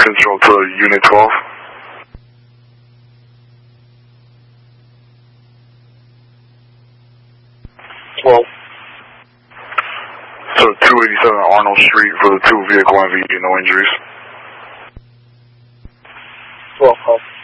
control to Unit 12. Well, So 287 Arnold Street for the 2 vehicle MVD, no injuries. well,